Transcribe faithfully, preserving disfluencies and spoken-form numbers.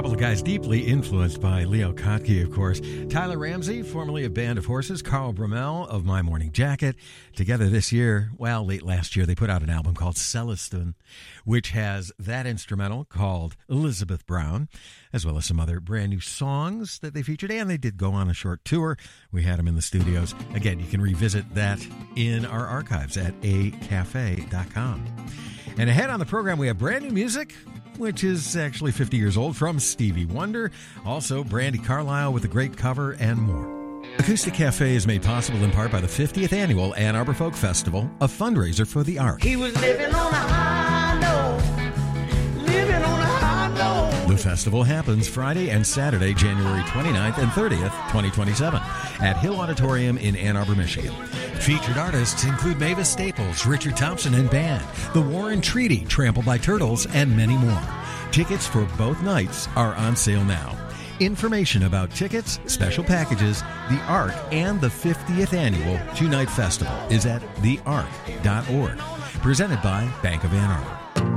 couple of guys deeply influenced by Leo Kottke, of course. Tyler Ramsey, formerly of Band of Horses, Carl Brummel of My Morning Jacket. Together this year, well, late last year, they put out an album called Celestine, which has that instrumental called Elizabeth Brown, as well as some other brand new songs that they featured. And they did go on a short tour. We had them in the studios. Again, you can revisit that in our archives at a cafe dot com. And ahead on the program, we have brand new music, which is actually fifty years old, from Stevie Wonder. Also, Brandi Carlile with a great cover and more. Acoustic Cafe is made possible in part by the fiftieth Annual Ann Arbor Folk Festival, a fundraiser for the Ark. He was living on a high note, living on a high note. The festival happens Friday and Saturday, January twenty-ninth and thirtieth, twenty twenty-seven, at Hill Auditorium in Ann Arbor, Michigan. Featured artists include Mavis Staples, Richard Thompson and Band, The Warren Treaty, Trampled by Turtles, and many more. Tickets for both nights are on sale now. Information about tickets, special packages, the Ark, and the fiftieth Annual Two-Night Festival is at the ark dot org. Presented by Bank of Ann Arbor.